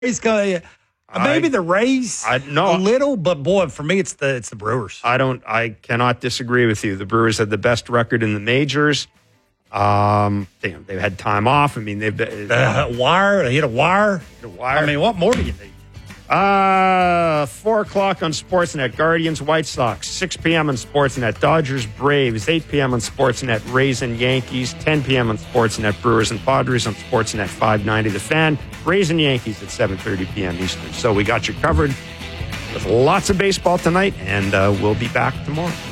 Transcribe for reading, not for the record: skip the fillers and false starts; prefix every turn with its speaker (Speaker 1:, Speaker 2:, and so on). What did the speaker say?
Speaker 1: Rays maybe the Rays a little, but boy, for me, it's the Brewers.
Speaker 2: I cannot disagree with you. The Brewers had the best record in the majors. They've had time off. I mean, they've
Speaker 1: wire. They hit a wire. I mean, what more do you need?
Speaker 2: 4 o'clock on Sportsnet, Guardians, White Sox. 6 p.m. on Sportsnet, Dodgers, Braves. 8 p.m. on Sportsnet, Rays and Yankees. 10 p.m. on Sportsnet, Brewers and Padres. On Sportsnet 590, The Fan. Rays and Yankees at 7:30 p.m. Eastern. So we got you covered with lots of baseball tonight, and we'll be back tomorrow.